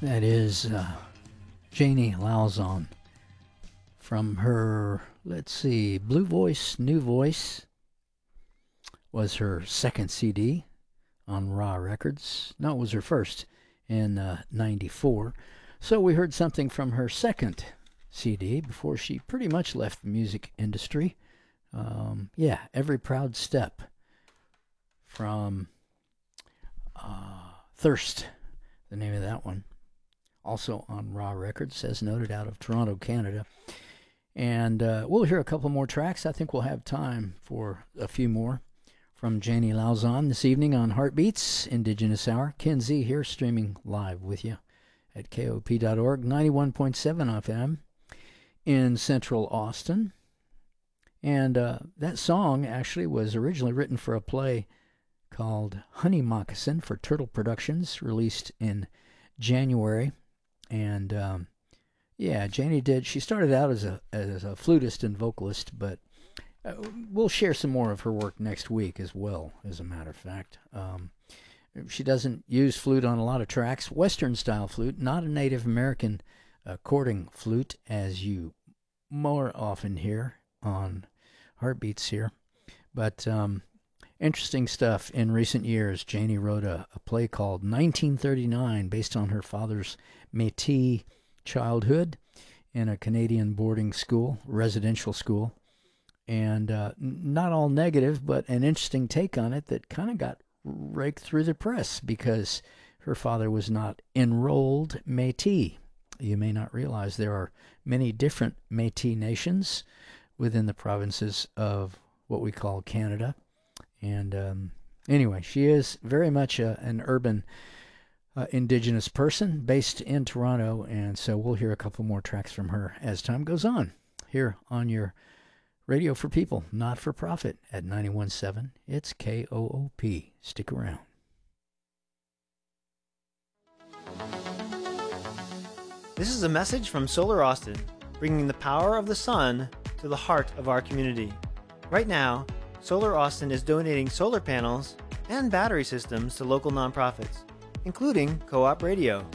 That is Janie Lauzon from her, let's see, Blue Voice, New Voice was her second CD on Raw Records. No, it was her first in 94. So we heard something from her second CD before she pretty much left the music industry. Every Proud Step from Thirst, the name of that one. Also on Raw Records, as noted, out of Toronto, Canada. And we'll hear a couple more tracks. I think we'll have time for a few more from Janie Lauzon this evening on Heartbeats Indigenous Hour. Ken Z here, streaming live with you at KOP.org, 91.7 FM in Central Austin. And that song actually was originally written for a play called Honey Moccasin for Turtle Productions, released in January. And Janie did. She started out as a flutist and vocalist, but we'll share some more of her work next week as well, as a matter of fact. She doesn't use flute on a lot of tracks. Western-style flute, not a Native American chording flute, as you more often hear on Heartbeats here. But interesting stuff. In recent years, Janie wrote a play called 1939, based on her father's Métis childhood in a Canadian boarding school, residential school. And not all negative, but an interesting take on it that kind of got raked through the press because her father was not enrolled Métis. You may not realize there are many different Métis nations within the provinces of what we call Canada. And anyway, she is very much an urban Indigenous person based in Toronto, and so we'll hear a couple more tracks from her as time goes on here on your Radio for People, not for profit at 91.7. It's KOOP. Stick around. This is a message from Solar Austin, bringing the power of the sun to the heart of our community. Right now, Solar Austin is donating solar panels and battery systems to local nonprofits, including Co-op Radio.